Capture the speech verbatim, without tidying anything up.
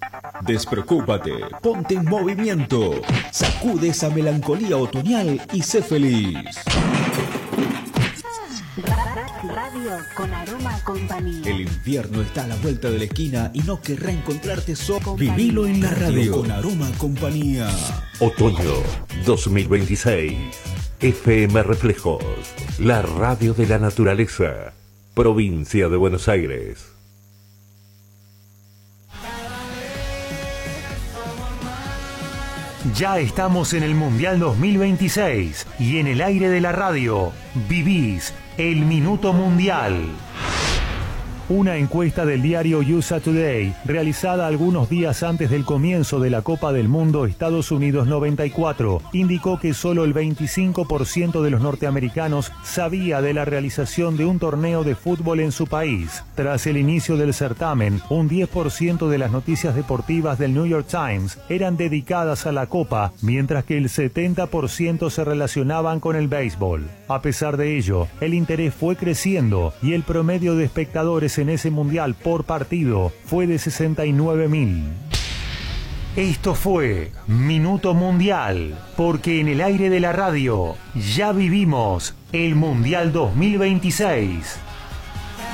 Despreocúpate, ponte en movimiento, sacude esa melancolía otoñal y sé feliz. Radio con Aroma Compañía. El invierno está a la vuelta de la esquina y no querrá encontrarte solo. Vivilo en la radio con Aroma Compañía. Otoño dos mil veintiséis. F M Reflejos, la radio de la naturaleza, provincia de Buenos Aires. Ya estamos en el Mundial dos mil veintiséis y en el aire de la radio vivís el Minuto Mundial. Una encuesta del diario U S A Today, realizada algunos días antes del comienzo de la Copa del Mundo Estados Unidos noventa y cuatro, indicó que solo el veinticinco por ciento de los norteamericanos sabía de la realización de un torneo de fútbol en su país. Tras el inicio del certamen, un diez por ciento de las noticias deportivas del New York Times eran dedicadas a la Copa, mientras que el setenta por ciento se relacionaban con el béisbol. A pesar de ello, el interés fue creciendo y el promedio de espectadores en ese mundial por partido fue de sesenta y nueve mil. Esto fue Minuto Mundial, porque en el aire de la radio ya vivimos el Mundial dos mil veintiséis.